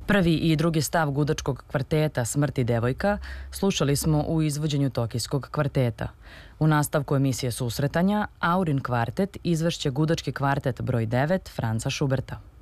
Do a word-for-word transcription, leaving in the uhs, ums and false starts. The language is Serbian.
Prvi i drugi stav gudačkog kvarteta Smrt i devojka slušali smo u izvođenju Tokijskog kvarteta. U nastavku emisije Susretanja Aurin kvartet izvešće gudački kvartet broj devet Franca Šuberta.